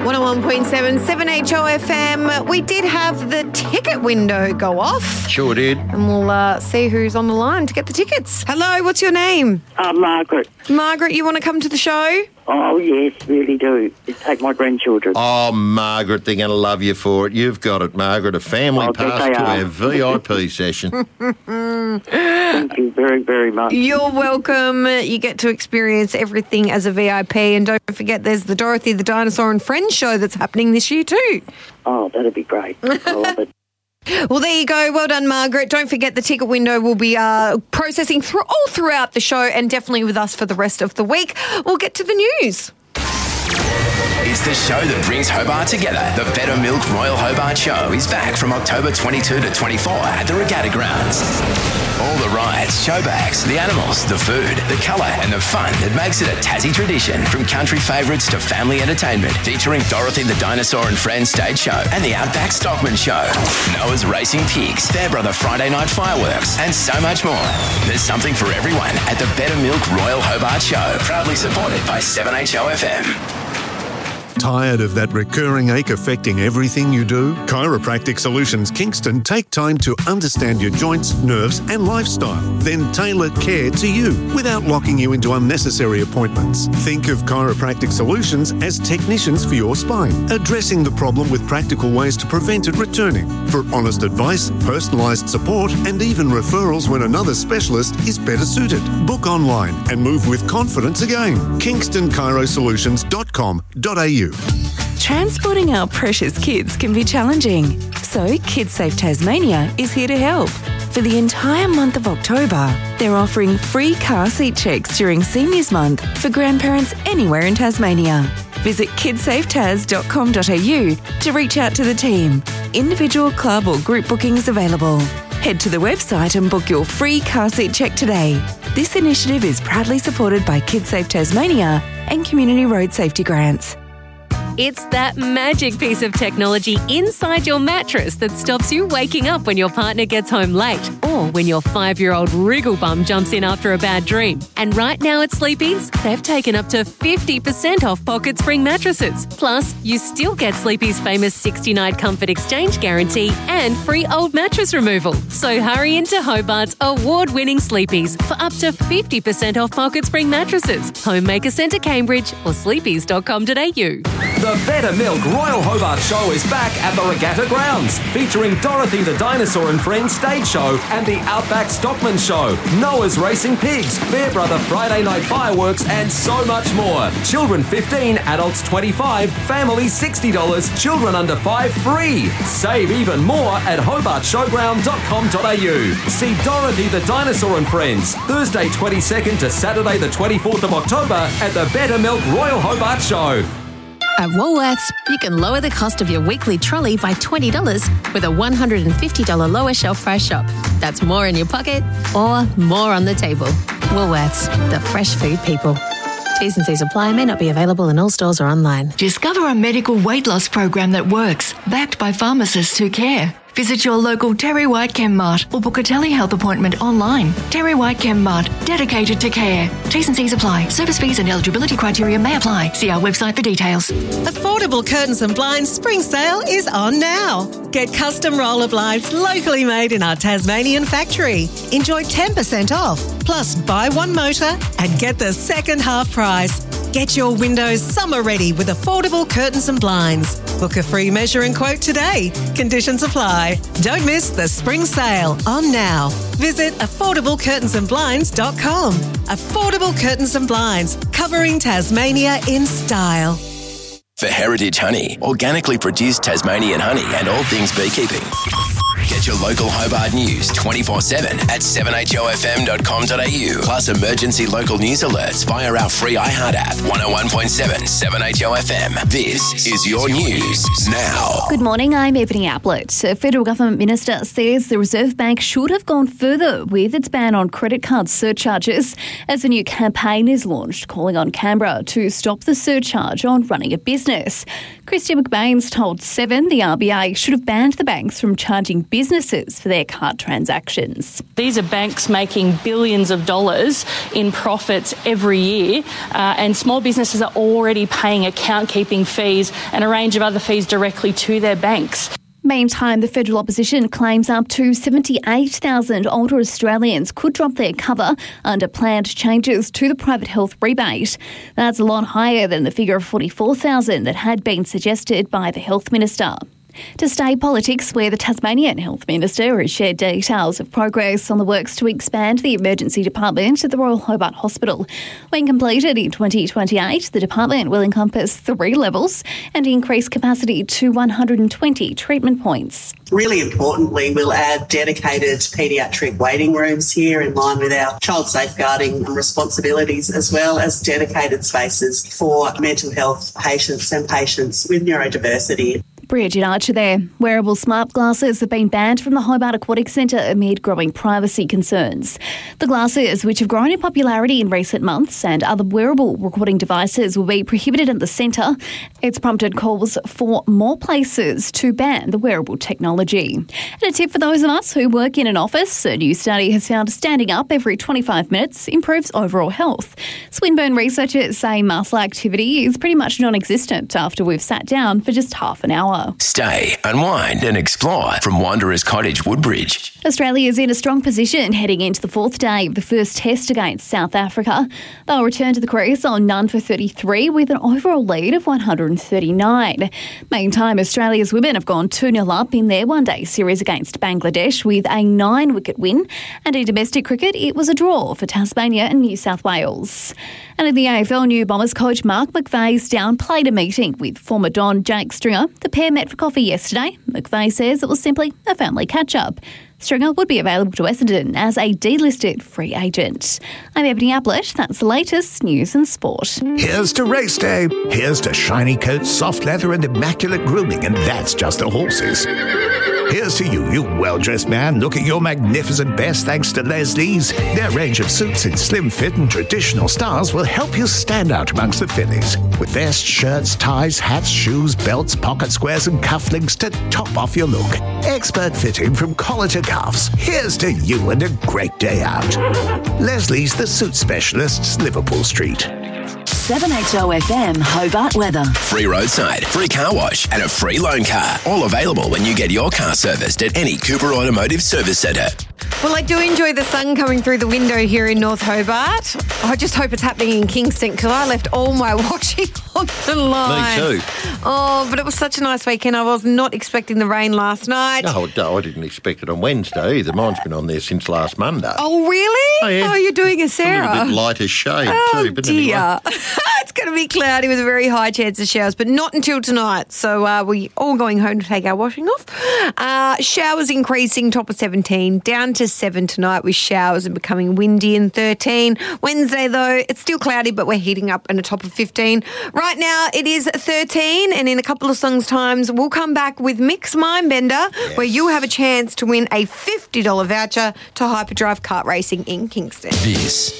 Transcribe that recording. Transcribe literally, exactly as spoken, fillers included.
one oh one point seven, seven H O F M. We did have the ticket window go off. Sure did. And we'll uh, see who's on the line to get the tickets. Hello, what's your name? Uh, Margaret. Margaret, you want to come to the show? Oh, yes, really do. Just take my grandchildren. Oh, Margaret, they're going to love you for it. You've got it, Margaret. A family Oh, pass they to are. our V I P session. Thank you very, very much. You're welcome. You get to experience everything as a V I P. And don't forget, there's the Dorothy the Dinosaur and Friends show that's happening this year too. Oh, that'd be great. I love it. Well, there you go. Well done, Margaret. Don't forget the ticket window will be uh, processing through all throughout the show and definitely with us for the rest of the week. We'll get to the news. It's the show that brings Hobart together. The Better Milk Royal Hobart Show is back from October twenty-second to twenty-fourth at the Regatta Grounds. All the rides, show bags, the animals, the food, the colour and the fun that makes it a Tassie tradition. From country favourites to family entertainment, featuring Dorothy the Dinosaur and Friends stage show and the Outback Stockman show, Noah's Racing Pigs, Fairbrother Friday Night Fireworks and so much more. There's something for everyone at the Better Milk Royal Hobart Show, proudly supported by seven H O F M. Tired of that recurring ache affecting everything you do? Chiropractic Solutions Kingston take time to understand your joints, nerves and lifestyle, then tailor care to you without locking you into unnecessary appointments. Think of Chiropractic Solutions as technicians for your spine, addressing the problem with practical ways to prevent it returning. For honest advice, personalised support and even referrals when another specialist is better suited. Book online and move with confidence again. kingston chiro solutions dot com dot a u. Transporting our precious kids can be challenging, so KidSafe Tasmania is here to help. For the entire month of October, they're offering free car seat checks during Seniors Month for grandparents anywhere in Tasmania. Visit kidsafe tas dot com dot a u to reach out to the team. Individual, club or group bookings available. Head to the website and book your free car seat check today. This initiative is proudly supported by KidSafe Tasmania and Community Road Safety Grants. It's that magic piece of technology inside your mattress that stops you waking up when your partner gets home late or when your five-year-old wriggle bum jumps in after a bad dream. And right now at Sleepy's, they've taken up to fifty percent off Pocket Spring mattresses. Plus, you still get Sleepy's famous sixty-night comfort exchange guarantee and free old mattress removal. So hurry into Hobart's award-winning Sleepy's for up to fifty percent off Pocket Spring mattresses. Homemaker Centre Cambridge or sleepys dot com dot a u. The Better Milk Royal Hobart Show is back at the Regatta Grounds, featuring Dorothy the Dinosaur and Friends stage show and the Outback Stockman show, Noah's Racing Pigs, Fairbrother Friday Night Fireworks and so much more. Children fifteen, adults twenty-five, families sixty dollars, children under five free. Save even more at hobart showground dot com dot a u. See Dorothy the Dinosaur and Friends, Thursday twenty-second to Saturday the twenty-fourth of October at the Better Milk Royal Hobart Show. At Woolworths, you can lower the cost of your weekly trolley by twenty dollars with a one hundred fifty dollars lower shelf price shop. That's more in your pocket or more on the table. Woolworths, the fresh food people. T's and C's apply, may not be available in all stores or online. Discover a medical weight loss program that works, backed by pharmacists who care. Visit your local Terry White Chem Mart or book a telehealth appointment online. Terry White Chem Mart, dedicated to care. T's and C's apply. Service fees and eligibility criteria may apply. See our website for details. Affordable Curtains and Blinds spring sale is on now. Get custom roller blinds locally made in our Tasmanian factory. Enjoy ten percent off. Plus, buy one motor and get the second half price. Get your windows summer ready with affordable curtains and blinds. Book a free measure and quote today. Conditions apply. Don't miss the spring sale on now. Visit affordable curtains and blinds dot com. Affordable Curtains and Blinds, covering Tasmania in style. For Heritage Honey, organically produced Tasmanian honey and all things beekeeping. Get your local Hobart news twenty-four seven at seven h o f m dot com dot a u. Plus emergency local news alerts via our free iHeart app. one oh one point seven, seven H O F M. This is your news now. Good morning, I'm Ebony Ablett. A federal government minister says the Reserve Bank should have gone further with its ban on credit card surcharges as a new campaign is launched calling on Canberra to stop the surcharge on running a business. Christian McBain's told Seven the R B A should have banned the banks from charging businesses for their card transactions. These are banks making billions of dollars in profits every year, uh, and small businesses are already paying account keeping fees and a range of other fees directly to their banks. Meantime, the federal opposition claims up to seventy-eight thousand older Australians could drop their cover under planned changes to the private health rebate. That's a lot higher than the figure of forty-four thousand that had been suggested by the Health Minister. To stay politics, where the Tasmanian Health Minister has shared details of progress on the works to expand the emergency department at the Royal Hobart Hospital. When completed in twenty twenty-eight, the department will encompass three levels and increase capacity to one hundred twenty treatment points. Really importantly, we'll add dedicated paediatric waiting rooms here in line with our child safeguarding responsibilities, as well as dedicated spaces for mental health patients and patients with neurodiversity. Bridget Archer there. Wearable smart glasses have been banned from the Hobart Aquatic Centre amid growing privacy concerns. The glasses, which have grown in popularity in recent months, and other wearable recording devices will be prohibited at the centre. It's prompted calls for more places to ban the wearable technology. And a tip for those of us who work in an office, a new study has found standing up every twenty-five minutes improves overall health. Swinburne researchers say muscle activity is pretty much non-existent after we've sat down for just half an hour. Stay, unwind and explore from Wanderers Cottage, Woodbridge. Australia is in a strong position heading into the fourth day of the first test against South Africa. They'll return to the crease on none for thirty-three with an overall lead of one hundred thirty-nine. Meantime, Australia's women have gone two nil up in their one-day series against Bangladesh with a nine-wicket win. And in domestic cricket, it was a draw for Tasmania and New South Wales. And in the A F L, new Bombers coach Mark McVeigh's downplayed a meeting with former Don Jake Stringer. The pair met for coffee yesterday. McVeigh says it was simply a family catch-up. Stringer would be available to Essendon as a delisted free agent. I'm Ebony Ablett. That's the latest news and sport. Here's to race day. Here's to shiny coats, soft leather and immaculate grooming, and that's just the horses. Here's to you, you well-dressed man, looking your magnificent best thanks to Leslie's. Their range of suits in slim fit and traditional styles will help you stand out amongst the fillies. With vests, shirts, ties, hats, shoes, belts, pocket squares and cufflinks to top off your look. Expert fitting from collar to cuffs. Here's to you and a great day out. Leslie's the Suit Specialists, Liverpool Street. seven H O F M Hobart weather. Free roadside, free car wash and a free loan car. All available when you get your car serviced at any Cooper Automotive Service Centre. Well, I do enjoy the sun coming through the window here in North Hobart. I just hope it's happening in Kingston because I left all my washing on the line. Me too. Oh, but it was such a nice weekend. I was not expecting the rain last night. No, no, I didn't expect it on Wednesday either. Mine's been on there since last Monday. Oh, really? Oh, yeah. Oh, you're doing a Sarah. A little bit lighter shade oh, too. But dear. Anyway. It's going to be cloudy with a very high chance of showers, but not until tonight. So uh, we're all going home to take our washing off. Uh, showers increasing, top of seventeen, down to seven tonight with showers and becoming windy in thirteen. Wednesday, though, it's still cloudy, but we're heating up and a top of fifteen. Right now, it is thirteen, and in a couple of songs' times, we'll come back with Mix Mindbender, yes, where you have a chance to win a fifty dollars voucher to Hyperdrive Kart Racing in Kingston. This